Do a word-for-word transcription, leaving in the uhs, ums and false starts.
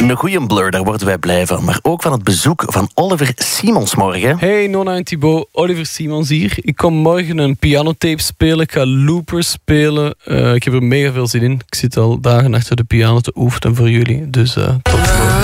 Een goeie Blur, daar worden wij blij van. Maar ook van het bezoek van Oliver Simons morgen. Hey Nonna en Thibaut, Oliver Simons hier. Ik kom morgen een pianotape spelen. Ik ga loopers spelen. Uh, ik heb er mega veel zin in. Ik zit al dagen achter de piano te oefenen voor jullie. Dus uh, tot